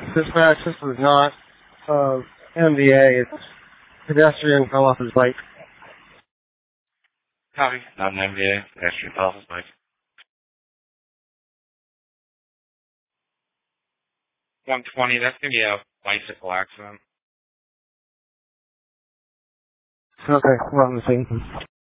Dispatch, this is not MVA. It's pedestrian fell off his bike. Copy. Not an MVA. Pedestrian fell off his bike. 120, that's going to be a bicycle accident. Okay, we're on the scene.